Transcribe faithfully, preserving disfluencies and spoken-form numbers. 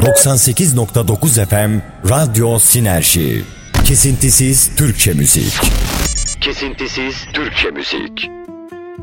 doksan sekiz nokta dokuz F M Radyo Sinerji. Kesintisiz Türkçe müzik. Kesintisiz Türkçe müzik.